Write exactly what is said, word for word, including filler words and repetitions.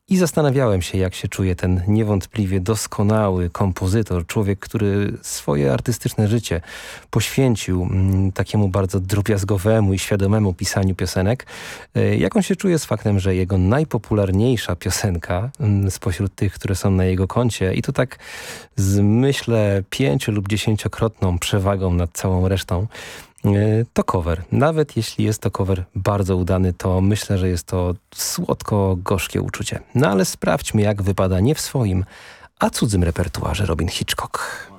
I zastanawiałem się, jak się czuje ten niewątpliwie doskonały kompozytor, człowiek, który swoje artystyczne życie poświęcił mm, takiemu bardzo drobiazgowemu i świadomemu pisaniu piosenek. E, jak on się czuje z faktem, że jego najpopularniejsza piosenka mm, spośród tych, które są na jego koncie i to tak z myślę pięciu lub dziesięciokrotną przewagą nad całą resztą, to cover. Nawet jeśli jest to cover bardzo udany, to myślę, że jest to słodko-gorzkie uczucie. No ale sprawdźmy, jak wypada nie w swoim, a cudzym repertuarze Robin Hitchcock.